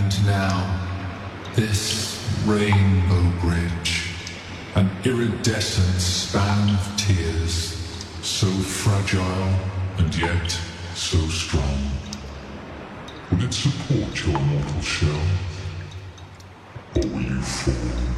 And now, this rainbow bridge, an iridescent span of tears, so fragile and yet so strong. Will it support your mortal shell? Or will you fall?